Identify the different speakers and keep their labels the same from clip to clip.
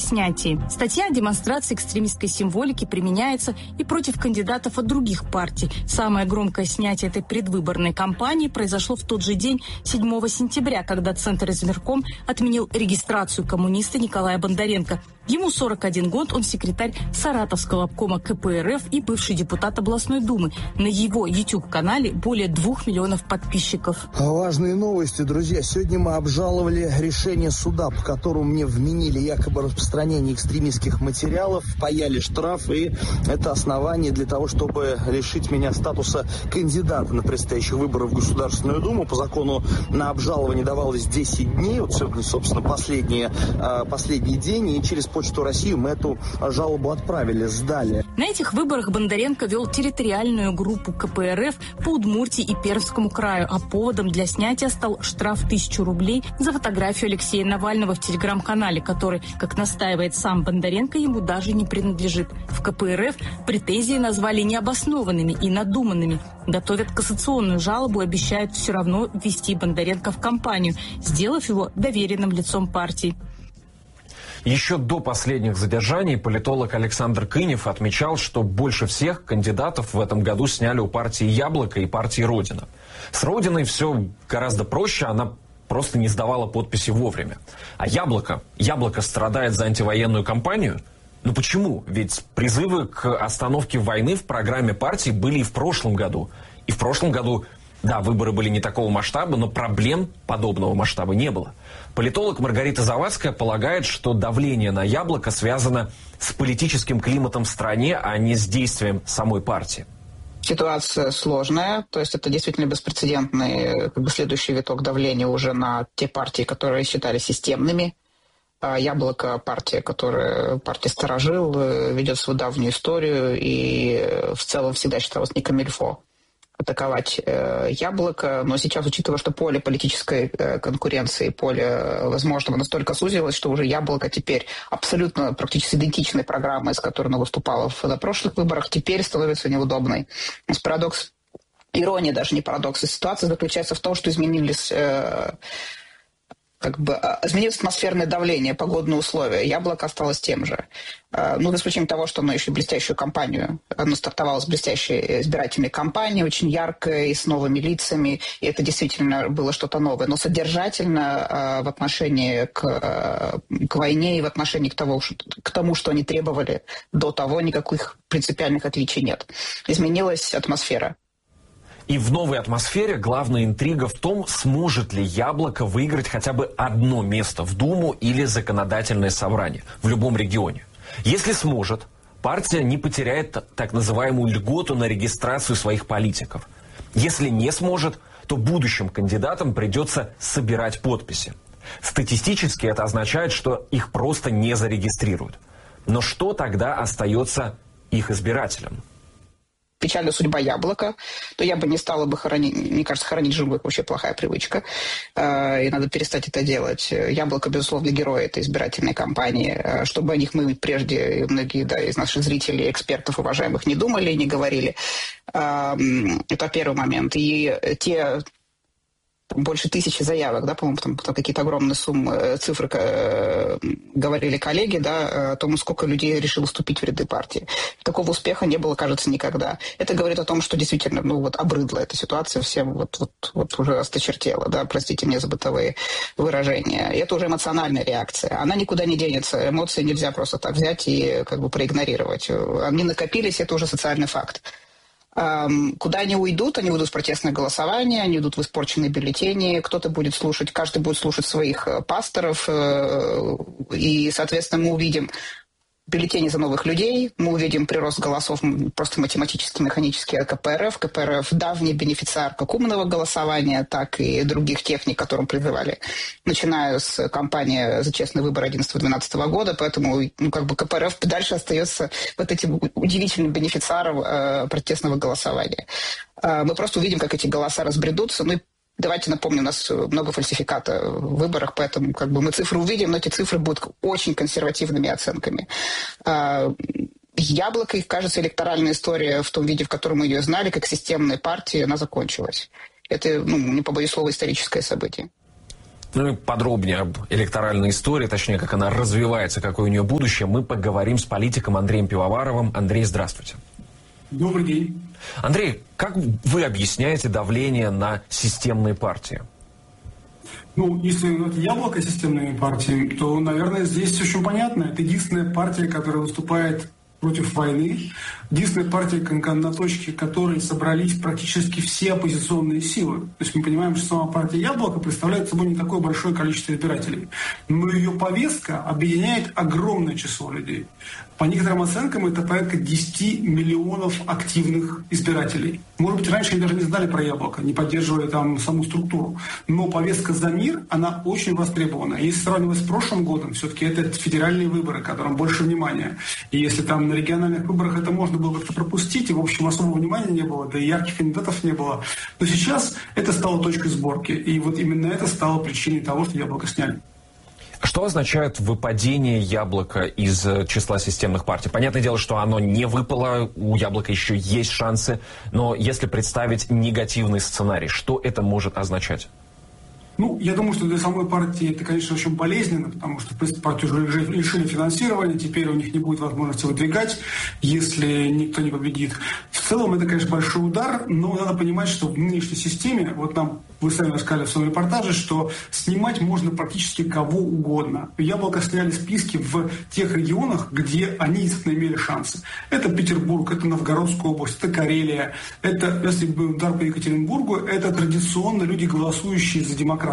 Speaker 1: снятии. Статья о демонстрации экстремистской символики применяется и против кандидатов от других партий. Самое громкое снятие этой предвыборной кампании произошло в тот же день, 7 сентября, когда Центр избирком отменил регистрацию коммуниста Николая Бондаренко. Ему 41 год, он секретарь Саратовского обкома КПРФ и бывший депутат областной думы. На его YouTube-канале более 2 миллионов подписчиков.
Speaker 2: Важные новости, друзья. Сегодня мы обжаловали решение суда, по которому мне вменили якобы распространение экстремистских материалов, паяли штраф, и это основание для того, чтобы лишить меня статуса кандидата на предстоящих выборах в Государственную Думу. По закону на обжалование давалось 10 дней. Вот сегодня, собственно, последний день, и через Почту России мы эту жалобу отправили, сдали.
Speaker 1: На этих выборах Бондаренко вел территориальную группу КПРФ по Удмуртии и Пермскому краю, а поводом для снятия стал штраф 1000 рублей за фотографию Алексея Навального в телеграм-канале, который, как настаивает сам Бондаренко, ему даже не принадлежит. В КПРФ претензии назвали необоснованными и надуманными. Готовят кассационную жалобу и обещают все равно ввести Бондаренко в кампанию, сделав его доверенным лицом партии.
Speaker 3: Еще до последних задержаний политолог Александр Кынев отмечал, что больше всех кандидатов в этом году сняли у партии «Яблоко» и партии «Родина». С «Родиной» все гораздо проще, она просто не сдавала подписи вовремя. А «Яблоко» страдает за антивоенную кампанию? Ну почему? Ведь призывы к остановке войны в программе партии были и в прошлом году. И в прошлом году, да, выборы были не такого масштаба, но проблем подобного масштаба не было. Политолог Маргарита Завадская полагает, что давление на «Яблоко» связано с политическим климатом в стране, а не с действием самой партии.
Speaker 4: Ситуация сложная, то есть это действительно беспрецедентный следующий виток давления уже на те партии, которые считались системными. «Яблоко» – партия старожил, ведет свою давнюю историю и в целом всегда считалась не камильфо атаковать «Яблоко», но сейчас, учитывая, что поле политической конкуренции, поле возможного настолько сузилось, что уже «Яблоко» теперь абсолютно практически идентичной программой, с которой оно выступало на прошлых выборах, теперь становится неудобной. Парадокс, ирония даже, не парадокс, ситуация заключается в том, что изменилось атмосферное давление, погодные условия. «Яблоко» осталось тем же. За исключением того, что оно еще блестящую кампанию. Оно стартовало с блестящей избирательной кампанией, очень яркой, с новыми лицами. И это действительно было что-то новое. Но содержательно в отношении к войне и в отношении к тому, что они требовали до того, никаких принципиальных отличий нет. Изменилась атмосфера.
Speaker 3: И в новой атмосфере главная интрига в том, сможет ли «Яблоко» выиграть хотя бы одно место в Думу или законодательное собрание в любом регионе. Если сможет, партия не потеряет так называемую льготу на регистрацию своих политиков. Если не сможет, то будущим кандидатам придется собирать подписи. Статистически это означает, что их просто не зарегистрируют. Но что тогда остается их избирателям?
Speaker 4: Печальная судьба «Яблока», то я бы не стала бы хоронить, мне кажется, хоронить живых вообще плохая привычка, и надо перестать это делать. «Яблоко», безусловно, герои этой избирательной кампании, чтобы о них мы прежде, многие из наших зрителей, экспертов уважаемых, не думали и не говорили. Это первый момент. И те больше 1000 заявок, да, по-моему, там какие-то огромные суммы, цифры говорили коллеги, да, о том, сколько людей решило вступить в ряды партии. Такого успеха не было, кажется, никогда. Это говорит о том, что действительно, обрыдла эта ситуация, всем уже осточертела, да, простите мне за бытовые выражения. И это уже эмоциональная реакция. Она никуда не денется. Эмоции нельзя просто так взять и проигнорировать. Они накопились, это уже социальный факт. Куда они уйдут? Они уйдут в протестное голосование, они уйдут в испорченные бюллетени, каждый будет слушать своих пасторов, и, соответственно, мы увидим бюллетени за новых людей, мы увидим прирост голосов просто математически, механически от КПРФ. КПРФ – давний бенефициар как умного голосования, так и других техник, которым призывали, начиная с кампании за честный выбор 2011-2012 года, поэтому КПРФ дальше остается этим удивительным бенефициаром протестного голосования. Мы просто увидим, как эти голоса разбредутся, давайте напомним, у нас много фальсификата в выборах, поэтому мы цифры увидим, но эти цифры будут очень консервативными оценками. «Яблоко», и, кажется, электоральная история в том виде, в котором мы ее знали, как системная партия, она закончилась. Это, не побоюсь слова, историческое событие.
Speaker 3: Ну и подробнее об электоральной истории, точнее, как она развивается, какое у нее будущее, мы поговорим с политиком Андреем Пивоваровым. Андрей, здравствуйте.
Speaker 5: Добрый день.
Speaker 3: Андрей, как вы объясняете давление на системные партии?
Speaker 5: Ну, если Яблоко системными партиями, то, наверное, здесь очень понятно. Это единственная партия, которая выступает против войны. Единственная партия, на точке которой собрались практически все оппозиционные силы. То есть мы понимаем, что сама партия Яблоко представляет собой не такое большое количество избирателей. Но ее повестка объединяет огромное число людей. По некоторым оценкам, это порядка 10 миллионов активных избирателей. Может быть, раньше они даже не знали про Яблоко, не поддерживая там саму структуру. Но повестка за мир, она очень востребована. Если сравнивать с прошлым годом, все-таки это федеральные выборы, которым больше внимания. И если там на региональных выборах это можно было как-то пропустить, и, в общем, особого внимания не было, да и ярких кандидатов не было, то сейчас это стало точкой сборки. И вот именно это стало причиной того, что Яблоко сняли.
Speaker 3: Что означает выпадение Яблока из числа системных партий? Понятное дело, что оно не выпало, у Яблока еще есть шансы, но если представить негативный сценарий, что это может означать?
Speaker 5: Ну, я думаю, что для самой партии это, конечно, очень болезненно, потому что, в принципе, партию уже лишили финансирования, теперь у них не будет возможности выдвигать, если никто не победит. В целом, это, конечно, большой удар, но надо понимать, что в нынешней системе, вот нам, вы сами рассказали в своем репортаже, что снимать можно практически кого угодно. Яблоко сняли списки в тех регионах, где они действительно имели шансы. Это Петербург, это Новгородская область, это Карелия, это, если бы удар по Екатеринбургу, это традиционно люди, голосующие за демократов.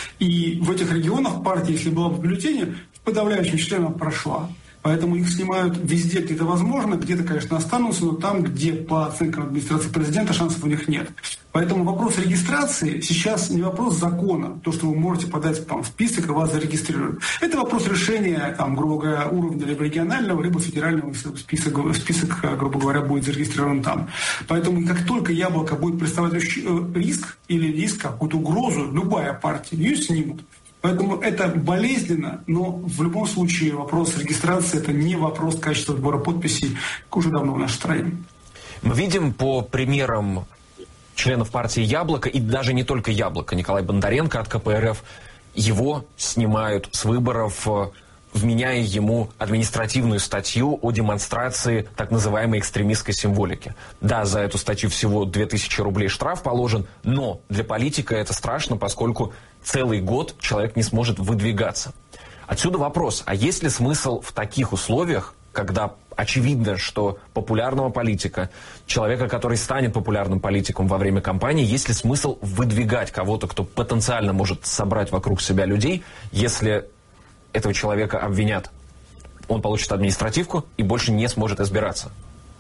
Speaker 5: И в этих регионах партия, если была в бюллетене, в подавляющем числе она прошла. Поэтому их снимают везде, где это возможно, где-то, конечно, останутся, но там, где, по оценкам администрации президента, шансов у них нет. Поэтому вопрос регистрации сейчас не вопрос закона, то, что вы можете подать там, в список, и вас зарегистрируют. Это вопрос решения, там, грубо говоря, уровня либо регионального, либо федерального, список, грубо говоря, будет зарегистрирован там. Поэтому как только Яблоко будет представлять риск или какую-то угрозу, любая партия, ее снимут. Поэтому это болезненно, но в любом случае вопрос регистрации – это не вопрос качества сбора подписей уже давно в нашей стране.
Speaker 3: Мы видим по примерам членов партии «Яблоко», и даже не только «Яблоко», Николай Бондаренко от КПРФ, его снимают с выборов, вменяя ему административную статью о демонстрации так называемой экстремистской символики. Да, за эту статью всего 2000 рублей штраф положен, но для политика это страшно, поскольку целый год человек не сможет выдвигаться. Отсюда вопрос, а есть ли смысл в таких условиях, когда очевидно, что популярного политика, человека, который станет популярным политиком во время кампании, есть ли смысл выдвигать кого-то, кто потенциально может собрать вокруг себя людей, если этого человека обвинят, он получит административку и больше не сможет избираться?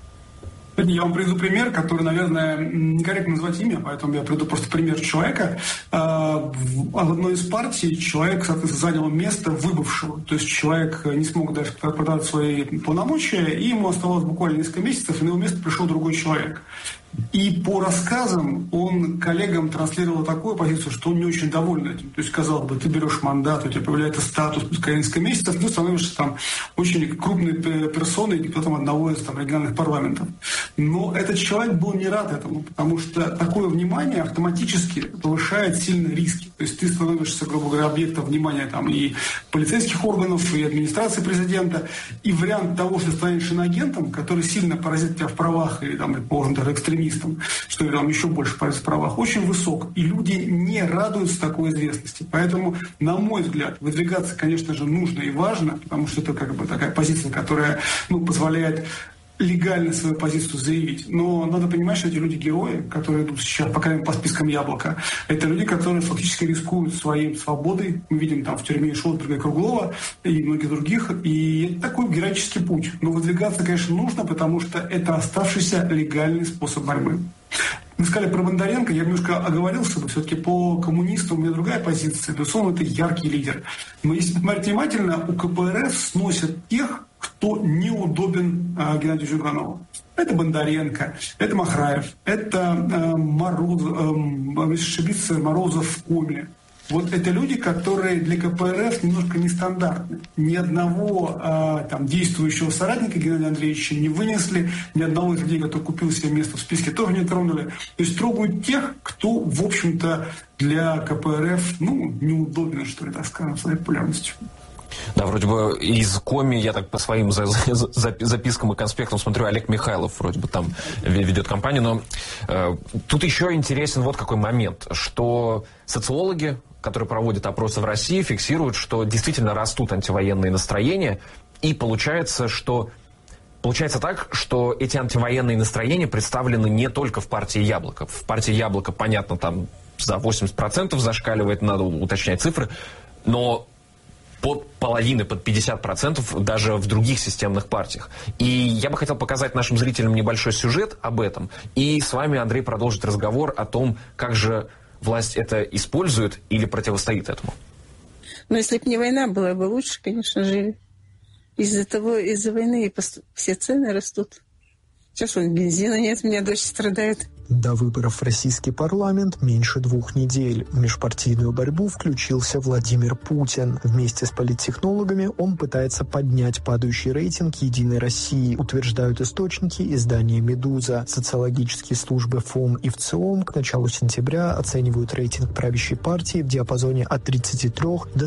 Speaker 5: Я вам приведу пример, который, наверное, некорректно назвать имя, поэтому я приведу просто пример человека. В одной из партий человек, соответственно, занял место выбывшего. То есть человек не смог дальше продать свои полномочия, и ему оставалось буквально несколько месяцев, и на его место пришел другой человек. И по рассказам он коллегам транслировал такую позицию, что он не очень доволен этим. То есть, казалось бы, ты берешь мандат, у тебя появляется статус, пускай несколько месяцев, ты становишься там очень крупной персоной, депутатом одного из там, региональных парламентов. Но этот человек был не рад этому, потому что такое внимание автоматически повышает сильно риски. То есть ты становишься, грубо говоря, объектом внимания там, и полицейских органов, и администрации президента. И вариант того, что ты станешь иноагентом, который сильно поразит тебя в правах, или, там, предположим, даже экстремистом, что там еще больше поразит в правах, очень высок. И люди не радуются такой известности. Поэтому, на мой взгляд, выдвигаться, конечно же, нужно и важно, потому что это как бы такая позиция, которая позволяет легально свою позицию заявить. Но надо понимать, что эти люди герои, которые идут сейчас, по крайней мере, по спискам Яблока, это люди, которые фактически рискуют своей свободой. Мы видим там в тюрьме Шолдберга и Круглова и многих других. И это такой героический путь. Но выдвигаться, конечно, нужно, потому что это оставшийся легальный способ борьбы. Вы сказали про Бондаренко, я немножко оговорился, но все-таки по коммунистам у меня другая позиция. Безусловно, это яркий лидер. Но если посмотреть внимательно, у КПРФ сносят тех, кто неудобен Геннадию Зюганову. Это Бондаренко, это Махраев, это Морозов в Коме. Вот это люди, которые для КПРФ немножко нестандартны. Ни одного действующего соратника Геннадия Андреевича не вынесли, ни одного из людей, который купил себе место в списке, тоже не тронули. То есть трогают тех, кто, в общем-то, для КПРФ, неудобен, что ли, так скажем, своей популярностью.
Speaker 3: Да, вроде бы из Коми, я так по своим запискам и конспектам смотрю, Олег Михайлов вроде бы там ведет кампанию, но тут еще интересен вот какой момент, что социологи, которые проводят опросы в России, фиксируют, что действительно растут антивоенные настроения, и получается так, что эти антивоенные настроения представлены не только в партии «Яблоко». В партии «Яблоко», понятно, там за 80% зашкаливает, надо уточнять цифры, но под половины, под 50% даже в других системных партиях. И я бы хотел показать нашим зрителям небольшой сюжет об этом. И с вами, Андрей, продолжит разговор о том, как же власть это использует или противостоит этому.
Speaker 6: Если бы не война, было бы лучше, конечно же. Из-за войны все цены растут. Сейчас бензина нет, у меня дочь страдает.
Speaker 7: До выборов в российский парламент меньше 2 недель. В межпартийную борьбу включился Владимир Путин. Вместе с политтехнологами он пытается поднять падающий рейтинг «Единой России», утверждают источники издания «Медуза». Социологические службы ФОМ и ВЦИОМ к началу сентября оценивают рейтинг правящей партии в диапазоне от 33 до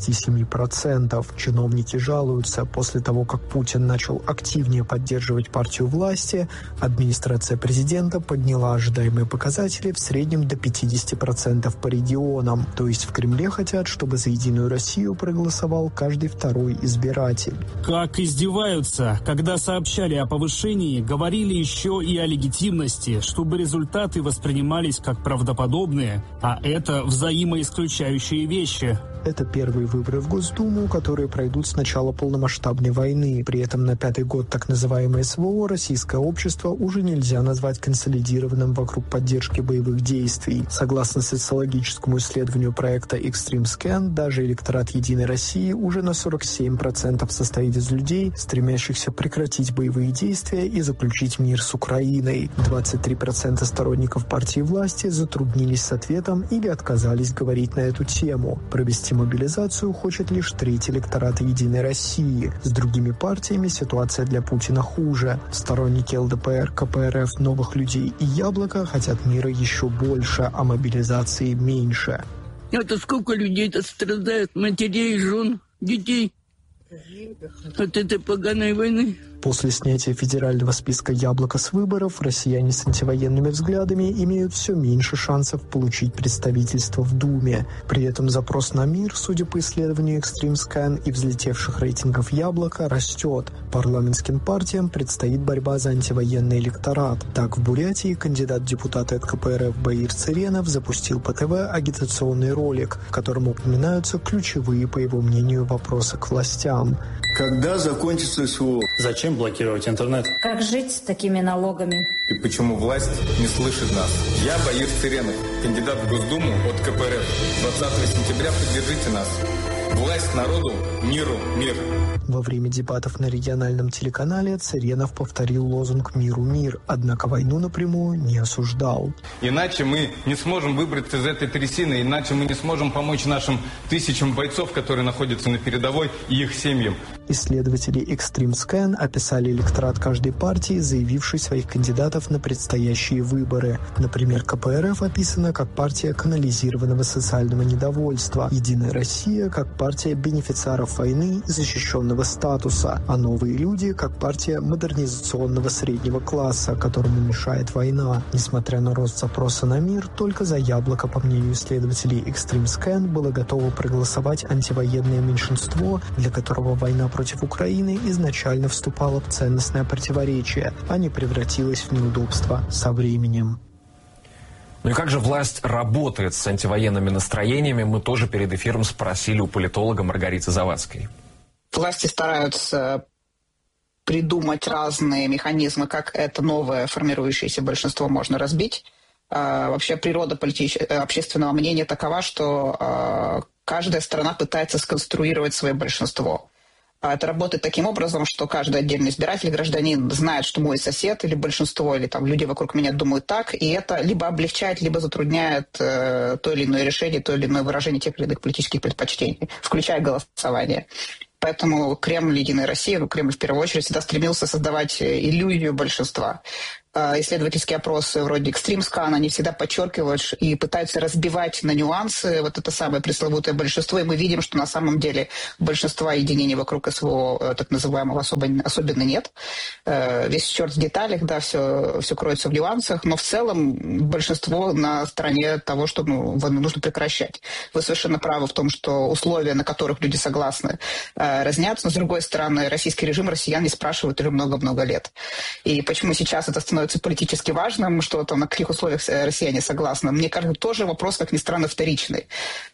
Speaker 7: 37%. Чиновники жалуются. После того, как Путин начал активнее поддерживать партию власти, администрация президента подняла ожидаемые показатели в среднем до 50% по регионам. То есть в Кремле хотят, чтобы за «Единую Россию» проголосовал каждый второй избиратель.
Speaker 8: Как издеваются, когда сообщали о повышении, говорили еще и о легитимности, чтобы результаты воспринимались как правдоподобные, а это взаимоисключающие вещи.
Speaker 7: Это первые выборы в Госдуму, которые пройдут с начала полномасштабной войны. При этом на 5-й год так называемое СВО российское общество уже нельзя назвать консолидированным вокруг поддержки боевых действий. Согласно социологическому исследованию проекта Extreme Scan, даже электорат «Единой России» уже на 47% состоит из людей, стремящихся прекратить боевые действия и заключить мир с Украиной. 23% сторонников партии власти затруднились с ответом или отказались говорить на эту тему. Провести мобилизацию хочет лишь треть электората «Единой России». С другими партиями ситуация для Путина хуже. Сторонники ЛДПР, КПРФ, Новых людей и Яблоко хотят мира еще больше, а мобилизации меньше.
Speaker 9: Это сколько людей-то страдает, матерей, жен, детей от этой поганой войны?
Speaker 7: После снятия федерального списка «Яблоко» с выборов россияне с антивоенными взглядами имеют все меньше шансов получить представительство в Думе. При этом запрос на мир, судя по исследованию Extreme Scan и взлетевших рейтингов «Яблоко», растет. Парламентским партиям предстоит борьба за антивоенный электорат. Так, в Бурятии кандидат в депутаты от КПРФ Баир Цыренов запустил по ТВ агитационный ролик, в котором упоминаются ключевые, по его мнению, вопросы к властям.
Speaker 10: Когда закончится СВО?
Speaker 8: Зачем блокировать интернет?
Speaker 11: Как жить с такими налогами?
Speaker 10: И почему власть не слышит нас? Я Баир Цыренов, кандидат в Госдуму от КПРФ. 20 сентября поддержите нас. Власть народу, миру, мир.
Speaker 7: Во время дебатов на региональном телеканале Цыренов повторил лозунг «Миру мир», однако войну напрямую не осуждал.
Speaker 10: Иначе мы не сможем выбраться из этой трясины, иначе мы не сможем помочь нашим тысячам бойцов, которые находятся на передовой, и их семьям.
Speaker 7: Исследователи Extreme Scan описали электорат каждой партии, заявившей своих кандидатов на предстоящие выборы. Например, КПРФ описана как партия канализированного социального недовольства, «Единая Россия» как партия бенефициаров войны и защищенного статуса, а «Новые люди» как партия модернизационного среднего класса, которому мешает война. Несмотря на рост запроса на мир, только за «Яблоко», по мнению исследователей Extreme Scan, было готово проголосовать антивоенное меньшинство, для которого война против Украины изначально вступала в ценностное противоречие, а не превратилась в неудобство со временем.
Speaker 3: Ну и как же власть работает с антивоенными настроениями, мы тоже перед эфиром спросили у политолога Маргариты Завадской.
Speaker 4: Власти стараются придумать разные механизмы, как это новое формирующееся большинство можно разбить. Вообще природа общественного мнения такова, что каждая сторона пытается сконструировать свое большинство. Это работает таким образом, что каждый отдельный избиратель, гражданин знает, что мой сосед или большинство, или там люди вокруг меня думают так, и это либо облегчает, либо затрудняет то или иное решение, то или иное выражение тех или иных политических предпочтений, включая голосование. Поэтому Кремль, Единая Россия, Кремль в первую очередь всегда стремился создавать иллюзию большинства. Исследовательские опросы вроде Extreme.scan, они всегда подчеркивают и пытаются разбивать на нюансы вот это самое пресловутое большинство, и мы видим, что на самом деле большинства единений вокруг СВО, так называемого, особенно нет. Весь черт в деталях, да, все кроется в нюансах, но в целом большинство на стороне того, что войну нужно прекращать. Вы совершенно правы в том, что условия, на которых люди согласны, разнятся, но с другой стороны, российский режим россиян не спрашивает уже много-много лет. И почему сейчас это становится политически важным, что там на каких условиях россияне согласны. Мне кажется, тоже вопрос, как ни странно, вторичный.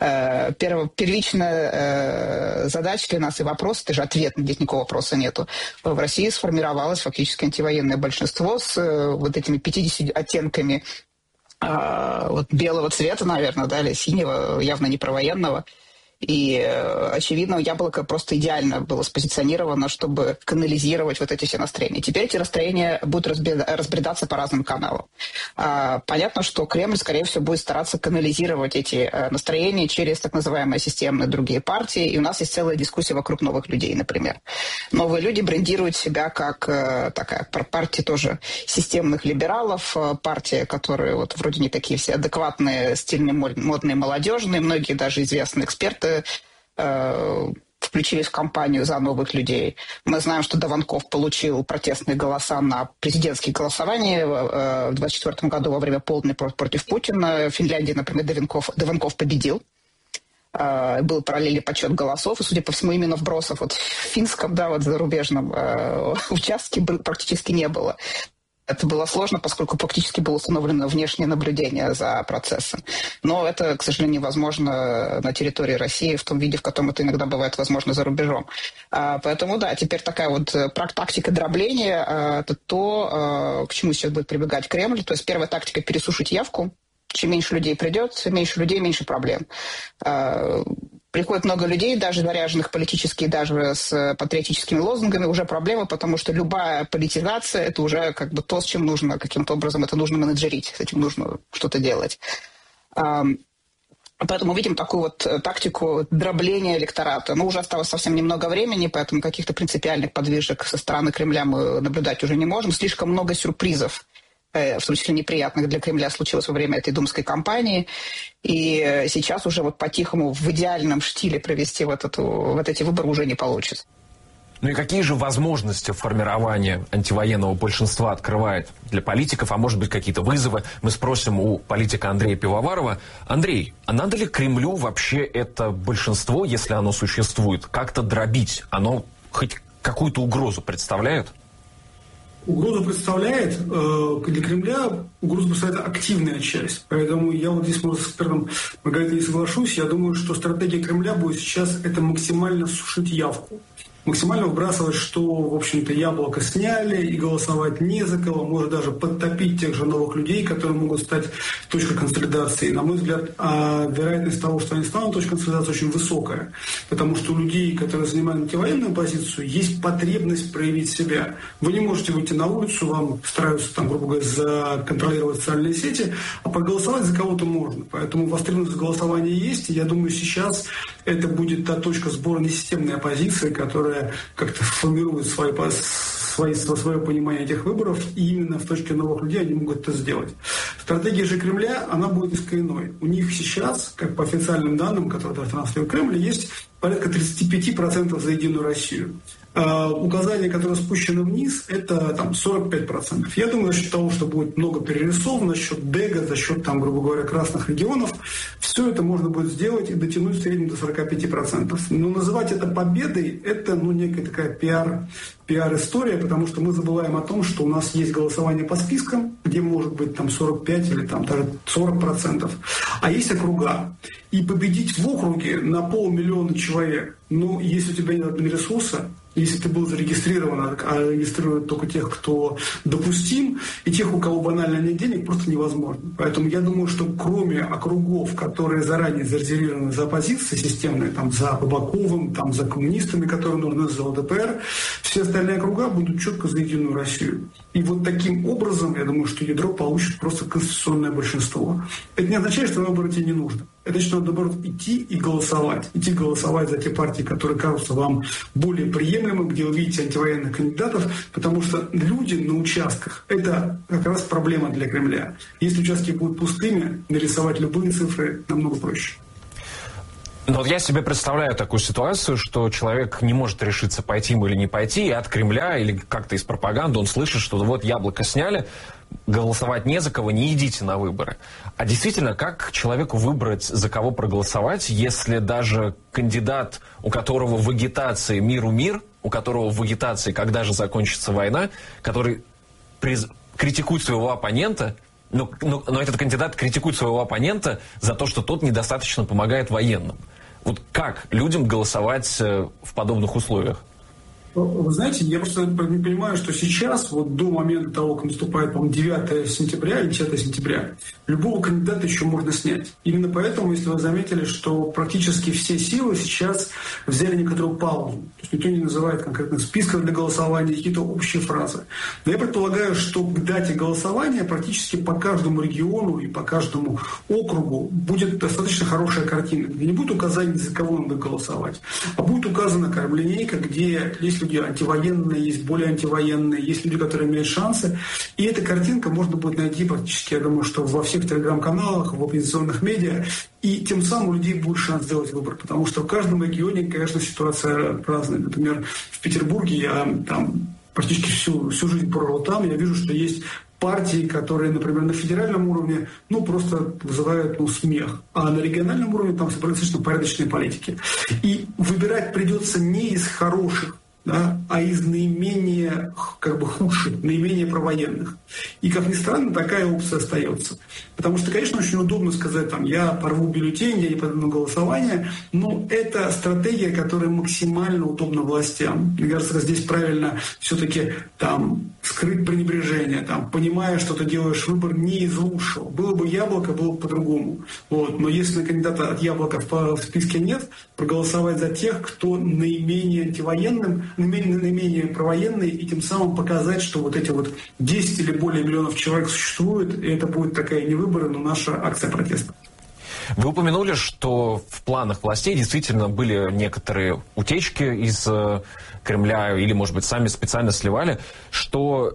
Speaker 4: Первичная задача для нас и вопрос, это же ответ, здесь никакого вопроса нету. В России сформировалось фактически антивоенное большинство с вот этими 50 оттенками вот белого цвета, наверное, да, или синего, явно не провоенного. И, очевидно, Яблоко просто идеально было спозиционировано, чтобы канализировать вот эти все настроения. Теперь эти настроения будут разбредаться по разным каналам. Понятно, что Кремль, скорее всего, будет стараться канализировать эти настроения через так называемые системные другие партии. И у нас есть целая дискуссия вокруг новых людей, например. Новые люди брендируют себя как такая партия тоже системных либералов, партия, которые вот вроде не такие все адекватные, стильные, модные, молодежные. Многие даже известные эксперты включились в кампанию за новых людей. Мы знаем, что Дованков получил протестные голоса на президентские голосования в 2024 году во время полной против Путина. В Финляндии, например, Дованков победил. Был параллельный подсчет голосов, и, судя по всему, именно вбросов вот в финском, да, вот зарубежном участке практически не было. Это было сложно, поскольку практически было установлено внешнее наблюдение за процессом. Но это, к сожалению, невозможно на территории России в том виде, в котором это иногда бывает возможно за рубежом. Поэтому, да, теперь такая вот тактика дробления – это то, к чему сейчас будет прибегать Кремль. То есть первая тактика – пересушить явку. Чем меньше людей придет, меньше людей, меньше проблем. Приходит много людей, даже заряженных политически, даже с патриотическими лозунгами, уже проблема, потому что любая политизация – это уже как бы то, с чем нужно, каким-то образом это нужно менеджерить, с этим нужно что-то делать. Поэтому видим такую вот тактику дробления электората. Уже осталось совсем немного времени, поэтому каких-то принципиальных подвижек со стороны Кремля мы наблюдать уже не можем. Слишком много сюрпризов, в том числе неприятных для Кремля, случилось во время этой думской кампании. И сейчас уже вот по-тихому в идеальном штиле провести вот эти выборы уже не получится.
Speaker 3: Ну и какие же возможности формирования антивоенного большинства открывает для политиков, а может быть какие-то вызовы? Мы спросим у политика Андрея Пивоварова. Андрей, а надо ли Кремлю вообще это большинство, если оно существует, как-то дробить? Оно хоть какую-то угрозу представляет?
Speaker 5: Угрозу представляет, для Кремля угрозу представляет активная часть. Поэтому я вот здесь, может, с экспертом Маргаритой не соглашусь. Я думаю, что стратегия Кремля будет сейчас это максимально сушить явку. Максимально выбрасывать, что, в общем-то, Яблоко сняли, и голосовать не за кого, может даже подтопить тех же новых людей, которые могут стать точкой консолидации. На мой взгляд, вероятность того, что они станут точкой консолидации, очень высокая. Потому что у людей, которые занимают антивоенную позицию, есть потребность проявить себя. Вы не можете выйти на улицу, вам стараются, там, грубо говоря, законтролировать социальные сети, а проголосовать за кого-то можно. Поэтому востребованность голосования есть, и я думаю, сейчас это будет та точка сбора несистемной оппозиции, которая как-то формирует свое понимание этих выборов, и именно в точке новых людей они могут это сделать. Стратегия же Кремля, она будет несколько иной. У них сейчас, как по официальным данным, которые транслирует Кремль, есть порядка 35% за Единую Россию. Указания, которые спущены вниз, это там 45%. Я думаю, за счет того, что будет много перерисовано, за счет ДЭГа, за счет, там, грубо говоря, красных регионов, все это можно будет сделать и дотянуть в среднем до 45%. Но называть это победой, это некая такая пиар-история, потому что мы забываем о том, что у нас есть голосование по спискам, где может быть там 45 или там даже 40%, а есть округа. И победить в округе на 500 000 человек, если у тебя нет ресурса, Если ты был зарегистрирован, а регистрируют только тех, кто допустим, и тех, у кого банально нет денег, просто невозможно. Поэтому я думаю, что кроме округов, которые заранее зарезервированы за оппозиции системные, там, за Бабаковым, там, за коммунистами, которые нужны за ЛДПР, все остальные округа будут четко за Единую Россию. И вот таким образом, я думаю, что ядро получит просто конституционное большинство. Это не означает, что выборы тебе не нужно. Это значит, что надо, наоборот, идти и голосовать. Идти голосовать за те партии, которые кажутся вам более приемлемым, где вы видите антивоенных кандидатов, потому что люди на участках – это как раз проблема для Кремля. Если участки будут пустыми, нарисовать любые цифры намного проще.
Speaker 3: Но вот я себе представляю такую ситуацию, что человек не может решиться, пойти ему или не пойти, и от Кремля или как-то из пропаганды он слышит, что вот яблоко сняли, голосовать не за кого, не идите на выборы. А действительно, как человеку выбрать, за кого проголосовать, если даже кандидат, у которого в агитации «Миру мир», у которого в агитации «Когда же закончится война», который критикует своего оппонента, но этот кандидат критикует своего оппонента за то, что тот недостаточно помогает военным. Вот как людям голосовать в подобных условиях?
Speaker 5: Вы знаете, я просто не понимаю, что сейчас, вот до момента того, как наступает, по-моему, 9 сентября или 10 сентября, любого кандидата еще можно снять. Именно поэтому, если вы заметили, что практически все силы сейчас взяли некоторую паузу. То есть никто не называет конкретных списков для голосования, какие-то общие фразы. Но я предполагаю, что к дате голосования практически по каждому региону и по каждому округу будет достаточно хорошая картина. Где не будет указаний, за кого надо голосовать, а будет указана линейка, где есть люди антивоенные, есть более антивоенные, есть люди, которые имеют шансы. И эта картинка можно будет найти практически, я думаю, что во всех телеграм-каналах, в оппозиционных медиа. И тем самым у людей будет шанс сделать выбор. Потому что в каждом регионе, конечно, ситуация разная. Например, в Петербурге я там практически всю жизнь прожил там. Я вижу, что есть партии, которые, например, на федеральном уровне, просто вызывают смех. А на региональном уровне там достаточно порядочные политики. И выбирать придется не из хороших, а из наименее худших, наименее провоенных. И, как ни странно, такая опция остается. Потому что, конечно, очень удобно сказать, я порву бюллетень, я не пойду на голосование, но это стратегия, которая максимально удобна властям. Мне кажется, здесь правильно все-таки скрыть пренебрежение, понимая, что ты делаешь выбор не из лучшего. Было бы яблоко, было бы по-другому. Но если на кандидата от яблока в списке нет, проголосовать за тех, кто наименее антивоенным, наименее провоенные, и тем самым показать, что вот эти 10 или более миллионов человек существуют, и это будет такая не выборы, но наша акция протеста.
Speaker 3: Вы упомянули, что в планах властей действительно были некоторые утечки из Кремля, или, может быть, сами специально сливали, что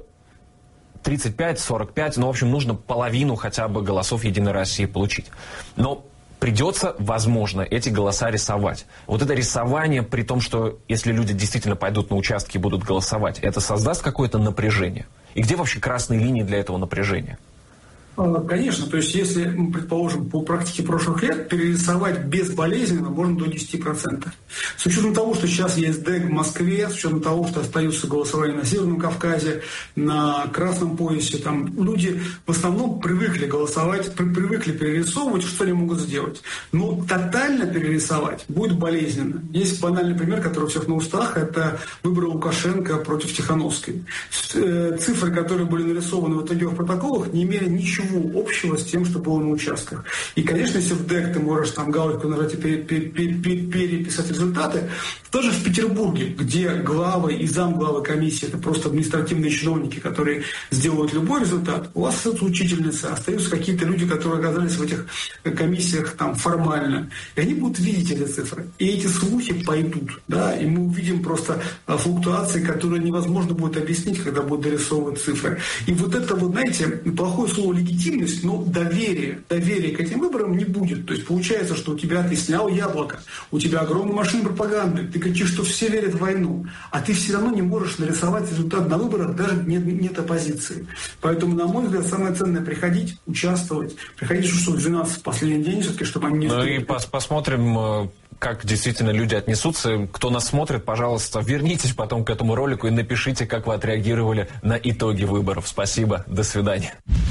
Speaker 3: 35, 45, в общем, нужно половину хотя бы голосов Единой России получить. Но придется, возможно, эти голоса рисовать. Вот это рисование, при том, что если люди действительно пойдут на участки и будут голосовать, это создаст какое-то напряжение? И где вообще красные линии для этого напряжения?
Speaker 5: Конечно, то есть если, предположим, по практике прошлых лет перерисовать безболезненно можно до 10%. С учетом того, что сейчас есть ДЭГ в Москве, с учетом того, что остаются голосования на Северном Кавказе, на Красном поясе, люди в основном привыкли голосовать, привыкли перерисовывать, что они могут сделать. Но тотально перерисовать будет болезненно. Есть банальный пример, который у всех на устах, это выборы Лукашенко против Тихановской. Цифры, которые были нарисованы в итоговых протоколах, не имели ничего общего с тем, что было на участках. И, конечно, если в ДЭК ты можешь галочку нажать и переписать результаты, тоже в Петербурге, где главы и замглавы комиссии, это просто административные чиновники, которые сделают любой результат, у вас остаются учительницы, остаются какие-то люди, которые оказались в этих комиссиях формально. И они будут видеть эти цифры. И эти слухи пойдут. И мы увидим просто флуктуации, которые невозможно будет объяснить, когда будут дорисовывать цифры. И это, знаете, плохое слово легитимность, но доверие к этим выборам не будет. То есть получается, что ты снял яблоко, у тебя огромная машина пропаганды, ты кричишь, что все верят в войну, а ты все равно не можешь нарисовать результат на выборах, даже нет оппозиции. Поэтому, на мой взгляд, самое ценное — приходить, участвовать, приходить, что в 12 в последний день, все-таки, чтобы они не...
Speaker 3: И посмотрим, как действительно люди отнесутся. Кто нас смотрит, пожалуйста, вернитесь потом к этому ролику и напишите, как вы отреагировали на итоги выборов. Спасибо, до свидания.